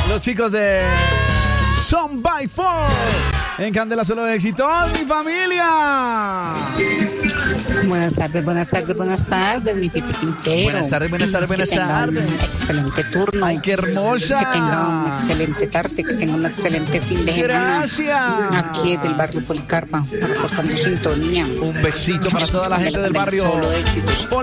Los chicos de Son by Four. En Candela Solo Éxitos, mi familia. Buenas tardes, mi Pipi Quintero. Buenas tardes. Excelente turno. Ay, qué hermosa. Que tenga una excelente tarde, que tenga un excelente fin de semana. Gracias. Aquí del barrio Policarpa, reportando sintonía. Un besito para toda la gente del barrio. Solo Éxitos.